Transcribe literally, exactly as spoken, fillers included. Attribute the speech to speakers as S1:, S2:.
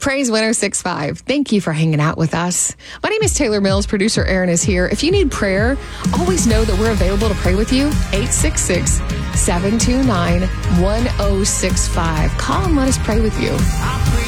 S1: Praise one oh six point five. Thank you for hanging out with us. My name is Taylor Mills. Producer Aaron is here. If you need prayer, always know that we're available to pray with you. eight six six, seven two nine, one oh six five. Call and let us pray with you.